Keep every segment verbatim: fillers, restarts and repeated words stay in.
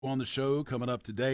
On the show coming up today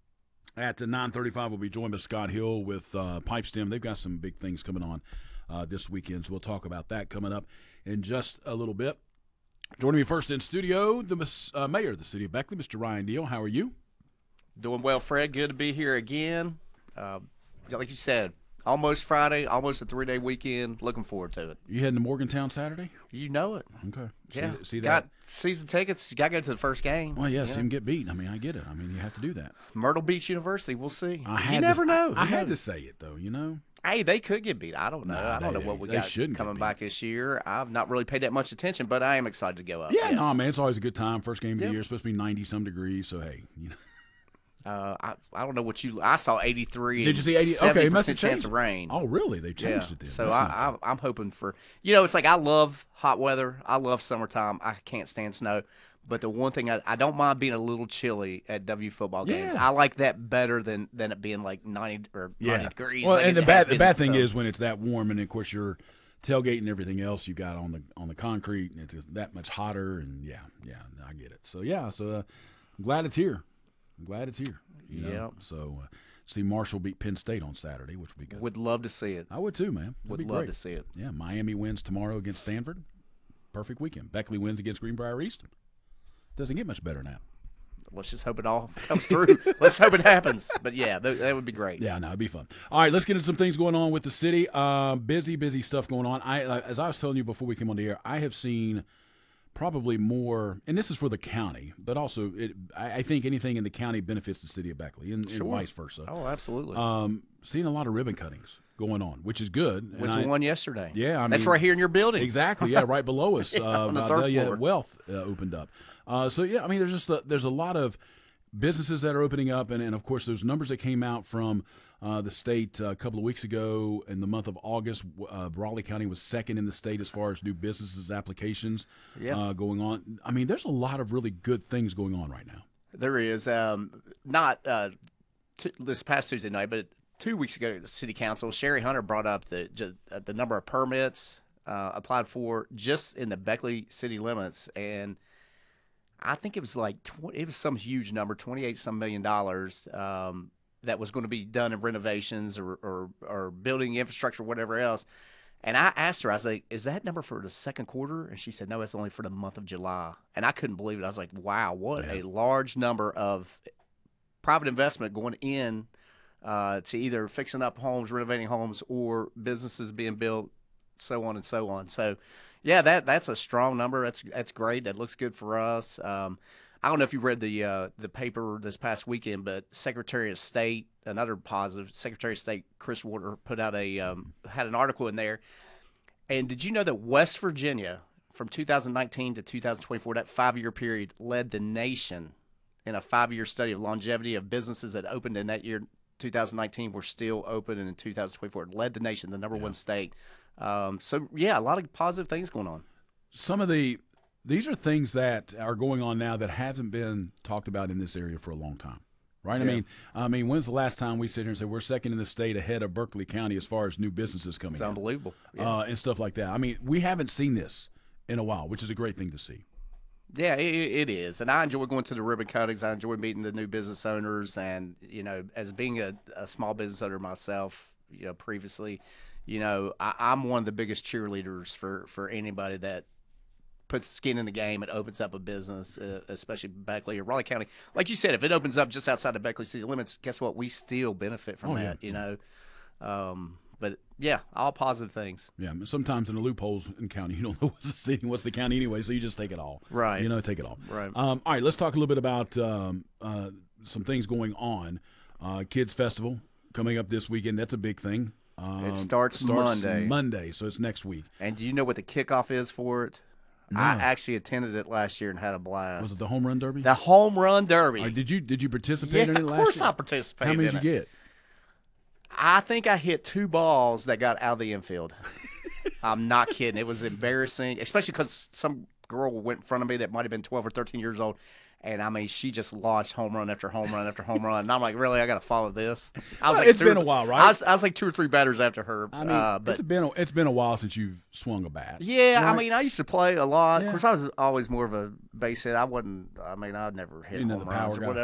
at nine thirty-five, we'll be joined by Scott Hill with uh, Pipestem. They've got some big things coming on uh, this weekend, so we'll talk about that coming up in just a little bit. Joining me first in studio, the uh, mayor of the city of Beckley, Mister Ryan Deal. How are you? Doing well, Fred. Good to be here again. Uh, like you said, almost Friday, almost a three-day weekend. Looking forward to it. You heading to Morgantown Saturday? You know it. Okay. Yeah. See, see that? Got season tickets. You got to go to the first game. Well, yeah, you see know? him get beat. I mean, I get it. I mean, you have to do that. Myrtle Beach University. We'll see. I had you never to, know. I, I Who had to knows? say it, though, you know? Hey, they could get beat. I don't know. Nah, I don't they- know what we they got shouldn't get coming beat. back this year. I've not really paid that much attention, but I am excited to go up. Yeah, yes. no, man, it's always a good time. First game of the Yep. year, it's supposed to be ninety-some degrees, so, hey, you know. Uh, I I don't know what you. I saw eighty-three. Did you see eighty? seventy Okay, it must have percent chance changed. of rain. Oh, really? They changed Yeah. it then. So That's I, not I, I'm hoping for, you know, it's like I love hot weather. I love summertime. I can't stand snow. But the one thing I, I don't mind being a little chilly at W football games. Yeah. I like that better than, than it being like ninety or ninety degrees. Well, like and it the has bad the been, bad thing so. is when it's that warm, and of course you're tailgating and everything else you got on the on the concrete, and it's that much hotter. And yeah, yeah, I get it. So yeah, so uh, I'm glad it's here. I'm glad it's here. You know? Yep. So uh, see Marshall beat Penn State on Saturday, which would be good. Would love to see it. I would too, man. That'd Would be love great. to see it. Yeah, Miami wins tomorrow against Stanford. Perfect weekend. Beckley wins against Greenbrier East. Doesn't get much better now. Let's just hope it all comes through. Let's hope it happens. But yeah, th- that would be great. Yeah, no, it'd be fun. All right, let's get into some things going on with the city. Uh, busy, busy stuff going on. I, uh, as I was telling you before we came on the air, I have seen probably more, and this is for the county, but also it, I, I think anything in the county benefits the city of Beckley, and, and Sure. vice versa. Oh, absolutely. Um, seeing a lot of ribbon cuttings going on, which is good. And Which I- one yesterday? Yeah, I That's mean, right here in your building. Exactly, yeah, right below us. Yeah, uh, on the third Vidalia floor. Wealth uh, opened up. Uh, so yeah, I mean, there's just a, there's a lot of businesses that are opening up, and, and of course, those numbers that came out from uh, the state uh, a couple of weeks ago in the month of August. Uh, Raleigh County was second in the state as far as new businesses applications Yeah. uh, going on. I mean, there's a lot of really good things going on right now. There is. Um, not uh, t- this past Tuesday night, but two weeks ago, the city council, Sherry Hunter brought up the ju- uh, the number of permits uh, applied for just in the Beckley city limits, and I think it was like tw- it was some huge number, twenty-eight some million dollars, um, that was going to be done in renovations or, or or building infrastructure, whatever else. And I asked her, I was like, "Is that number for the second quarter?" And she said, "No, it's only for the month of July." And I couldn't believe it. I was like, "Wow, what Yeah. a large number of private investment going in uh, to either fixing up homes, renovating homes, or businesses being built, so on and so on." So, yeah, that that's a strong number. That's that's great. That looks good for us. Um, I don't know if you read the uh, the paper this past weekend, but Secretary of State, another positive, Secretary of State Chris Warder put out a um, had an article in there. And did you know that West Virginia, from two thousand nineteen to two thousand twenty-four, that five-year period, led the nation in a five-year study of longevity of businesses that opened in that year, two thousand nineteen, were still open, and in two thousand twenty-four, it led the nation, the number one state. Um, so, yeah, a lot of positive things going on. Some of the these are things that are going on now that haven't been talked about in this area for a long time, right? I Yeah. mean, I mean, when's the last time we sit here and say we're second in the state ahead of Berkeley County as far as new businesses coming It's in, unbelievable. Yeah. uh, and stuff like that? I mean, we haven't seen this in a while, which is a great thing to see. Yeah, it, it is, and I enjoy going to the ribbon cuttings. I enjoy meeting the new business owners, and you know, as being a, a small business owner myself, you know, previously, you know, I, I'm one of the biggest cheerleaders for for anybody that puts skin in the game and opens up a business, uh, especially Beckley or Raleigh County. Like you said, if it opens up just outside the Beckley city limits, guess what? We still benefit from Oh, yeah, that, you know. Um, but yeah, all positive things. Yeah, sometimes in the loopholes in county, you don't know what's the city and what's the county anyway, so you just take it all. Right. You know, take it all. Right. Um, all right, let's talk a little bit about um, uh, some things going on. Uh, Kids Festival coming up this weekend. That's a big thing. Um, It starts Monday. Monday, so it's next week. And do you know what the kickoff is for it? No. I actually attended it last year and had a blast. Was it the home run derby? The home run derby. Or did you did you participate yeah, in it of last course year? I participated. How many in did you it. get? I think I hit two balls that got out of the infield. I'm not kidding. It was embarrassing, especially because some girl went in front of me that might have been twelve or thirteen years old, And I mean, she just launched home run after home run after home run. And I'm like, really, I got to follow this. I was Well, like, it's two been or a while, right? I was, I was like two or three batters after her. I mean, uh, but it's been a, it's been a while since you've swung a bat. yeah, I right? mean, I used to play a lot. Yeah. Of course, I was always more of a base hit. I wasn't. I mean, I never hit You're home the runs power or guy. whatever.